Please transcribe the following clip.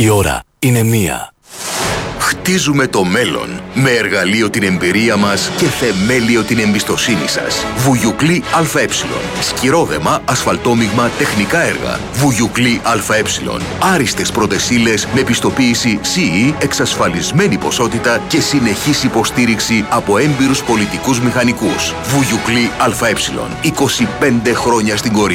Η ώρα είναι 1. Χτίζουμε το μέλλον με εργαλείο την εμπειρία μας και θεμέλιο την εμπιστοσύνη σας. Βουγιουκλή ΑΕ. Σκυρόδεμα, ασφαλτόμιγμα, τεχνικά έργα. Βουγιουκλή ΑΕ. Άριστες πρώτες ύλες με πιστοποίηση CE, εξασφαλισμένη ποσότητα και συνεχής υποστήριξη από έμπειρους πολιτικούς μηχανικούς. Βουγιουκλή ΑΕ. 25 χρόνια στην κορυφή.